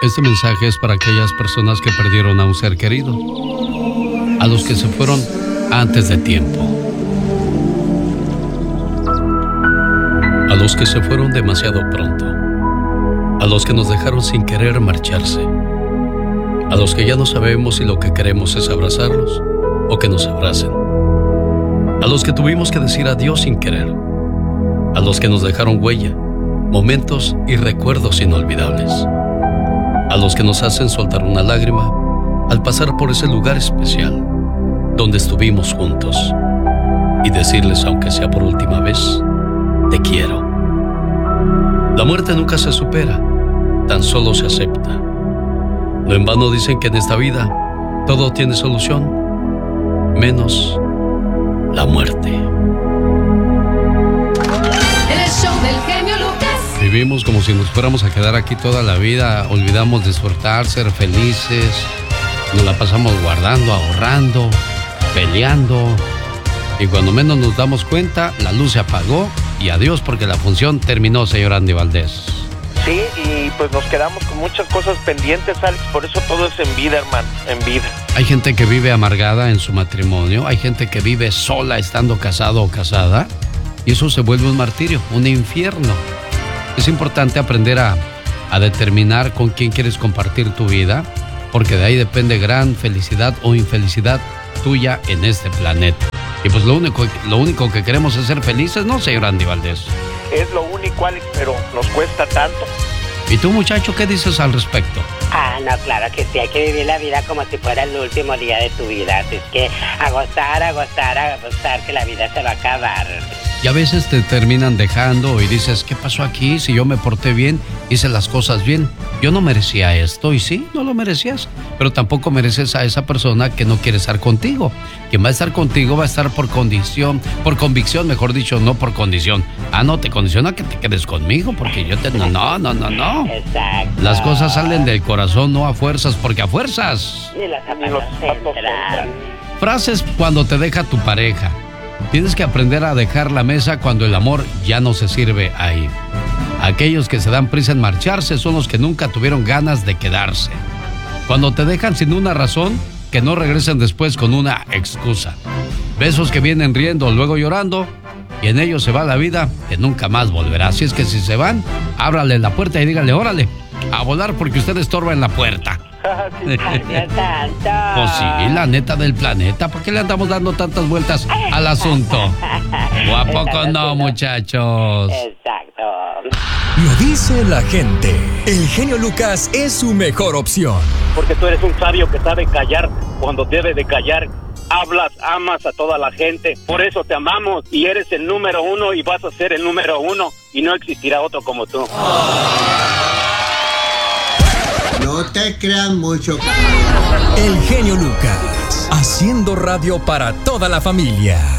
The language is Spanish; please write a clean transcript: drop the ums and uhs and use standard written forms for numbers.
Este mensaje es para aquellas personas que perdieron a un ser querido, a los que se fueron antes de tiempo, a los que se fueron demasiado pronto, a los que nos dejaron sin querer marcharse, a los que ya no sabemos si lo que queremos es abrazarlos o que nos abracen, a los que tuvimos que decir adiós sin querer, a los que nos dejaron huella, momentos y recuerdos inolvidables, a los que nos hacen soltar una lágrima al pasar por ese lugar especial donde estuvimos juntos y decirles, aunque sea por última vez, te quiero. La muerte nunca se supera, tan solo se acepta. No en vano dicen que en esta vida todo tiene solución, menos la muerte. El show del genio Lucas. Vivimos como si nos fuéramos a quedar aquí toda la vida. Olvidamos disfrutar, ser felices. Nos la pasamos guardando, ahorrando, peleando. Y cuando menos nos damos cuenta, la luz se apagó y adiós, porque la función terminó, señor Andy Valdés. Sí, y pues nos quedamos con muchas cosas pendientes, Alex. Por eso todo es en vida, hermano, en vida. Hay gente que vive amargada en su matrimonio. Hay gente que vive sola estando casado o casada. Y eso se vuelve un martirio, un infierno. Es importante aprender a determinar con quién quieres compartir tu vida, porque de ahí depende gran felicidad o infelicidad tuya en este planeta. Y pues lo único que queremos es ser felices, ¿no, señor Andy Valdés? Es lo único, Alex, pero nos cuesta tanto. ¿Y tú, muchacho, qué dices al respecto? No, claro que sí, hay que vivir la vida como si fuera el último día de tu vida. Así es que a gozar, que la vida se va a acabar. Y a veces te terminan dejando y dices, ¿qué pasó aquí? Si yo me porté bien, hice las cosas bien. Yo no merecía esto, y sí, no lo merecías. Pero tampoco mereces a esa persona que no quiere estar contigo. Quien va a estar contigo va a estar por convicción, mejor dicho, no por condición. No, te condiciona que te quedes conmigo, porque yo te... No. Exacto. Las cosas salen del corazón, no a fuerzas, porque a fuerzas... Ni los zapatos entran. Frases cuando te deja tu pareja. Tienes que aprender a dejar la mesa cuando el amor ya no se sirve ahí. Aquellos que se dan prisa en marcharse son los que nunca tuvieron ganas de quedarse. Cuando te dejan sin una razón, que no regresen después con una excusa. Besos que vienen riendo, luego llorando, y en ellos se va la vida que nunca más volverá. Así es que si se van, ábrale la puerta y dígale, órale, a volar porque usted estorba en la puerta. Ay, Dios santo. Pues sí, la neta del planeta. ¿Por qué le andamos dando tantas vueltas al asunto? ¿O a poco no, muchachos? Exacto. Lo dice la gente. El genio Lucas es su mejor opción. Porque tú eres un sabio que sabe callar cuando debe de callar. Hablas, amas a toda la gente. Por eso te amamos y eres el número uno y vas a ser el número uno y no existirá otro como tú. No te creas mucho. El genio Lucas, haciendo radio para toda la familia.